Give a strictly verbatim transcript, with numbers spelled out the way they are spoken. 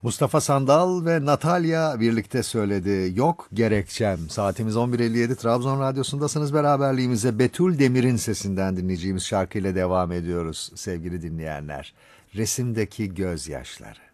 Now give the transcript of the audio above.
Mustafa Sandal ve Natalya birlikte söyledi. Yok gerekçem. Saatimiz on bir elli yedi. Trabzon Radyosu'ndasınız. Beraberliğimize Betül Demir'in sesinden dinleyeceğimiz şarkıyla devam ediyoruz sevgili dinleyenler. Resimdeki gözyaşları.